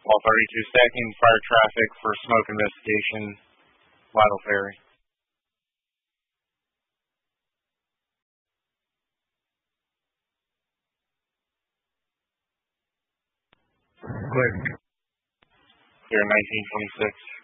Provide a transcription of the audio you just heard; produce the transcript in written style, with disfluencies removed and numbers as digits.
All 32 stacking fire traffic for smoke investigation, Lytle Ferry. Clear. Clear 1926.